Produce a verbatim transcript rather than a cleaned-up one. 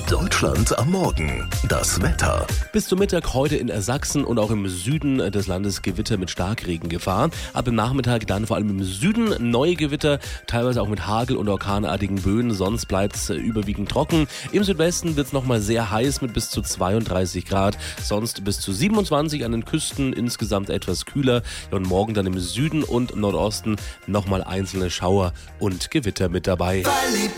Deutschland am Morgen. Das Wetter. Bis zum Mittag heute in Sachsen und auch im Süden des Landes Gewitter mit Starkregengefahr. Ab dem Nachmittag dann vor allem im Süden neue Gewitter, teilweise auch mit Hagel- und orkanartigen Böen. Sonst bleibt es überwiegend trocken. Im Südwesten wird es nochmal sehr heiß mit bis zu zweiunddreißig Grad. Sonst bis zu siebenundzwanzig an den Küsten, insgesamt etwas kühler. Und morgen dann im Süden und Nordosten nochmal einzelne Schauer und Gewitter mit dabei. Verliebt